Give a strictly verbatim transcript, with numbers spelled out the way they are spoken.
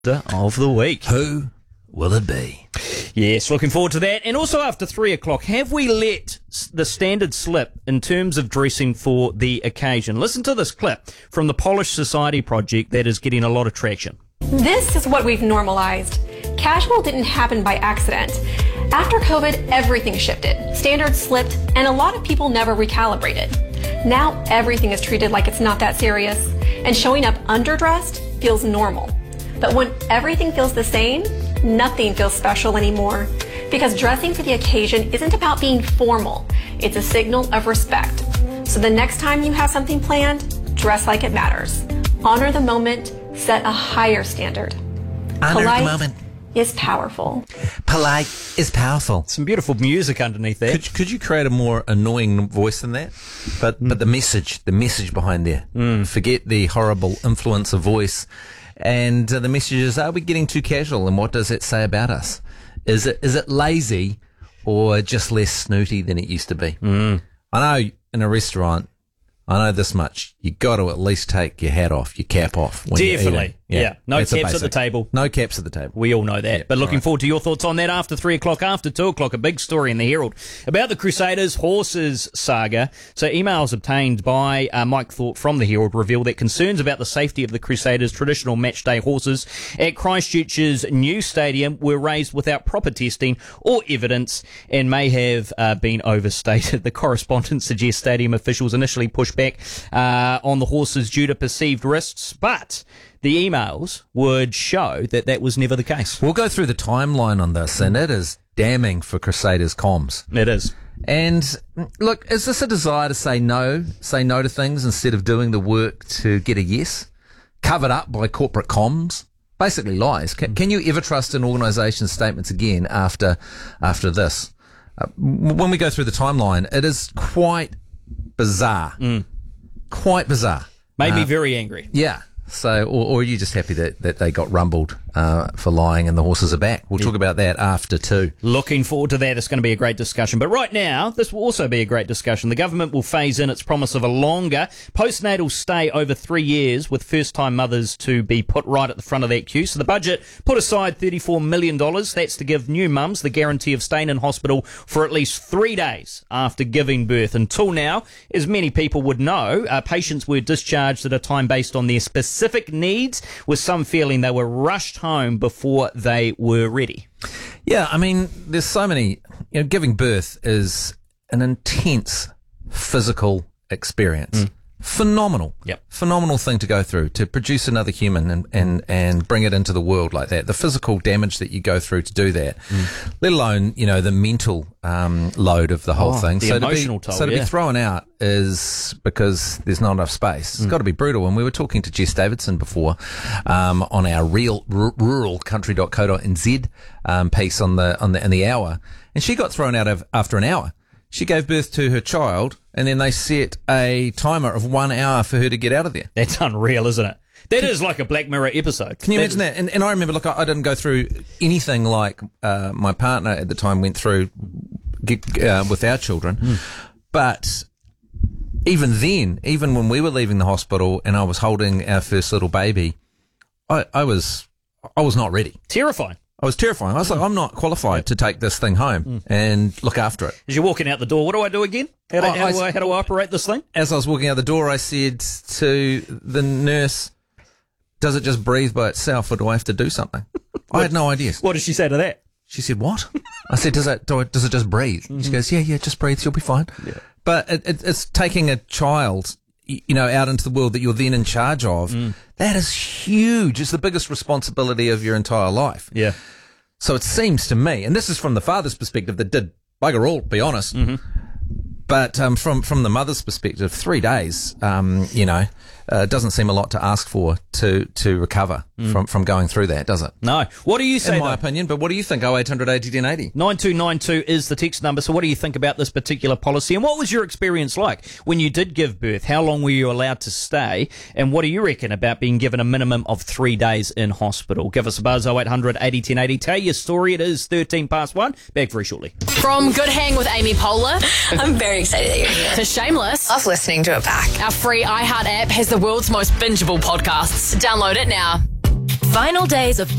of the week. Who will it be? Yes, looking forward to that. And also after three o'clock, have we let the standard slip in terms of dressing for the occasion? Listen to this clip from the Polish Society project that is getting a lot of traction. This is what we've normalized. Casual didn't happen by accident. After COVID, everything shifted. Standards slipped, and a lot of people never recalibrated. Now everything is treated like it's not that serious, and showing up underdressed feels normal. But when everything feels the same, nothing feels special anymore. Because dressing for the occasion isn't about being formal. It's a signal of respect. So the next time you have something planned, dress like it matters. Honor the moment, set a higher standard. Honor Polite the moment. is powerful. Polite is powerful. Some beautiful music underneath that. Could, could you create a more annoying voice than that? But mm. but the message, the message behind there. Mm. Forget the horrible influencer voice. And uh, the message is, are we getting too casual? And what does it say about us? Is it is it lazy or just less snooty than it used to be? Mm. I know in a restaurant, I know this much. You got to at least take your hat off, your cap off. When Definitely. Yeah. yeah. No That's caps at the table. No caps at the table. We all know that. Yeah, but looking right. forward to your thoughts on that after three o'clock, after two o'clock. A big story in the Herald about the Crusaders horses saga. So emails obtained by uh, Mike Thorpe from the Herald reveal that concerns about the safety of the Crusaders' traditional matchday horses at Christchurch's new stadium were raised without proper testing or evidence and may have uh, been overstated. The correspondence suggests stadium officials initially pushed back uh, on the horses due to perceived risks, but the emails would show that that was never the case. We'll go through the timeline on this, and it is damning for Crusaders comms. It is. And look, is this a desire to say no, say no to things instead of doing the work to get a yes? Covered up by corporate comms? Basically lies. Can, can you ever trust an organisation's statements again after after this? Uh, when we go through the timeline, it is quite bizarre. Mm. Quite bizarre. Made me uh, very angry. Yeah. So, or, or are you just happy that, that they got rumbled uh, for lying and the horses are back? We'll yeah. talk about that after two. Looking forward to that. It's going to be a great discussion. But right now, this will also be a great discussion. The government will phase in its promise of a longer postnatal stay over three years with first-time mothers to be put right at the front of that queue. So the budget put aside thirty-four million dollars. That's to give new mums the guarantee of staying in hospital for at least three days after giving birth. Until now, as many people would know, uh, patients were discharged at a time based on their specific Specific needs, with some feeling they were rushed home before they were ready. Yeah, I mean, there's so many. You know, giving birth is an intense physical experience. Mm. Phenomenal. Yep. Phenomenal thing to go through, to produce another human and, and, and bring it into the world like that. The physical damage that you go through to do that, mm. let alone, you know, the mental um, load of the whole oh, thing. The so emotional to be, toll, So to yeah. be thrown out is because there's not enough space. It's mm. got to be brutal. And we were talking to Jess Davidson before um, on our real r- rural country dot co dot n z um, piece on the, on the, in the hour. And she got thrown out of, after an hour. She gave birth to her child, and then they set a timer of one hour for her to get out of there. That's unreal, isn't it? That is like a Black Mirror episode. Can you that imagine is- that? And, and I remember, look, I, I didn't go through anything like uh, my partner at the time went through uh, with our children. Mm. But even then, even when we were leaving the hospital and I was holding our first little baby, I, I was I was not ready. Terrifying. I was terrifying. I was like, I'm not qualified to take this thing home mm. and look after it. As you're walking out the door, what do I do again? How do, oh, how, I, do I, how do I operate this thing? As I was walking out the door, I said to the nurse, does it just breathe by itself or do I have to do something? I had no idea. What did she say to that? She said, what? I said, does it, do it, does it just breathe? Mm-hmm. She goes, yeah, yeah, just breathe. You'll be fine. Yeah. But it, it, it's taking a child, you know, out into the world that you're then in charge of. Mm. That is huge. It's the biggest responsibility of your entire life. Yeah. So it seems to me, and this is from the father's perspective that did bugger all, be honest. Mm-hmm. But um, from from the mother's perspective, three days, um, you know, uh, doesn't seem a lot to ask for to to recover mm. from, from going through that, does it? No. What do you say? In my though? opinion, but what do you think? oh eight hundred eighty ten eighty nine two nine two is the text number. So what do you think about this particular policy? And what was your experience like when you did give birth? How long were you allowed to stay? And what do you reckon about being given a minimum of three days in hospital? Give us a buzz, oh eight hundred eighty ten eighty. Tell your story. It is thirteen past one. Back very shortly. From Good Hang with Amy Poehler I'm very excited that you're here. to Shameless, Love listening to it back. our free iHeart app has the world's most bingeable podcasts. Download it now. final days of